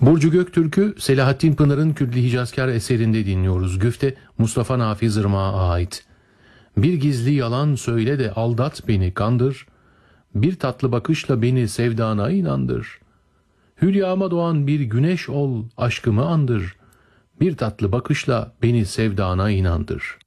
Burcu Göktürk'ü Selahattin Pınar'ın Külli Hicazkar eserinde dinliyoruz. Güfte Mustafa Nafiz Irmak'a ait. Bir gizli yalan söyle de aldat beni kandır, bir tatlı bakışla beni sevdana inandır. Hülyama doğan bir güneş ol, aşkımı andır, bir tatlı bakışla beni sevdana inandır.